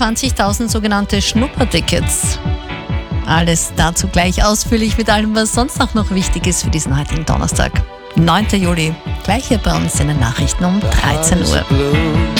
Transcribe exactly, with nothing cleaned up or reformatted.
zwanzigtausend sogenannte Schnuppertickets. Alles dazu gleich ausführlich mit allem, was sonst auch noch wichtig ist für diesen heutigen Donnerstag. neunten Juli, gleich hier bei uns in den Nachrichten um dreizehn Uhr.